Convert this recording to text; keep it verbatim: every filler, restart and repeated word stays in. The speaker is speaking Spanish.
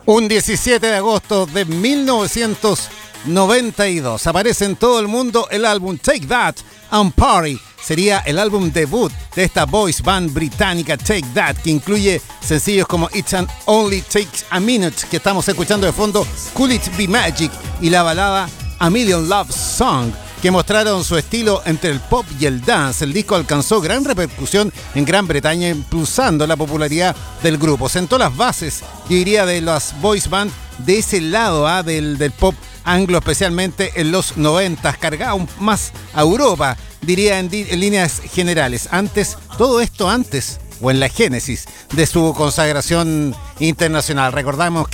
Un diecisiete de agosto de mil novecientos noventa y dos aparece en todo el mundo el álbum Take That and Party. Sería el álbum debut de esta boys band británica Take That, que incluye sencillos como It and Only Takes a Minute, que estamos escuchando de fondo, Could It Be Magic, y la balada A Million Love Song, que mostraron su estilo entre el pop y el dance. El disco alcanzó gran repercusión en Gran Bretaña, impulsando la popularidad del grupo. Sentó las bases, yo diría, de las boys band de ese lado ¿eh? del, del pop anglo, especialmente en los noventas, cargado más a Europa, diría en, en líneas generales. Antes, todo esto antes, o en la génesis de su consagración internacional. Recordamos